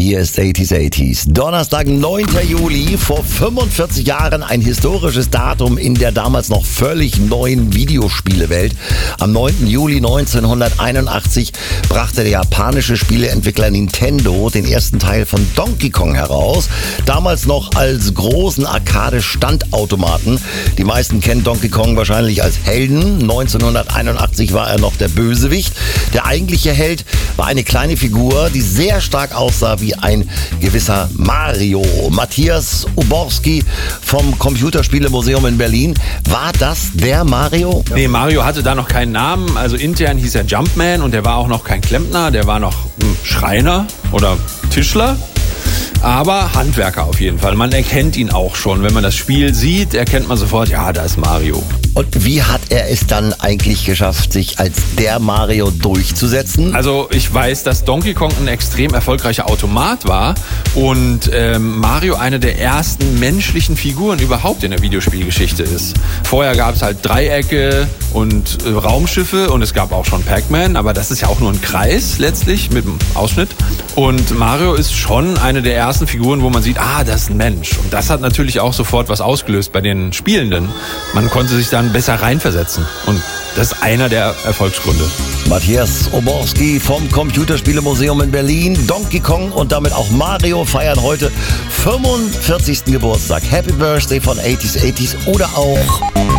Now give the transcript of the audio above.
Hier ist 80s. Donnerstag, 9. Juli, vor 45 Jahren ein historisches Datum in der damals noch völlig neuen Videospielewelt. Am 9. Juli 1981 brachte der japanische Spieleentwickler Nintendo den ersten Teil von Donkey Kong heraus. Damals noch als großen Arcade-Standautomaten. Die meisten kennen Donkey Kong wahrscheinlich als Helden. 1981 war er noch der Bösewicht. Der eigentliche Held war eine kleine Figur, die sehr stark aussah wie ein gewisser Mario. Matthias Oborski vom Computerspielemuseum in Berlin. War das der Mario? Nee, Mario hatte da noch keinen Namen. Also intern hieß er Jumpman und der war auch noch kein Klempner. Der war noch Schreiner oder Tischler. Aber Handwerker auf jeden Fall. Man erkennt ihn auch schon. Wenn man das Spiel sieht, erkennt man sofort, ja, da ist Mario. Und wie hat er es dann eigentlich geschafft, sich als der Mario durchzusetzen? Also ich weiß, dass Donkey Kong ein extrem erfolgreicher Automat war und Mario eine der ersten menschlichen Figuren überhaupt in der Videospielgeschichte ist. Vorher gab es halt Dreiecke und Raumschiffe und es gab auch schon Pac-Man, aber das ist ja auch nur ein Kreis letztlich mit einem Ausschnitt. Und Mario ist schon eine der ersten Figuren, wo man sieht, das ist ein Mensch. Und das hat natürlich auch sofort was ausgelöst bei den Spielenden. Man konnte sich dann besser reinversetzen. Und das ist einer der Erfolgsgründe. Matthias Oborski vom Computerspielemuseum in Berlin. Donkey Kong und damit auch Mario feiern heute 45. Geburtstag. Happy Birthday von 80s oder auch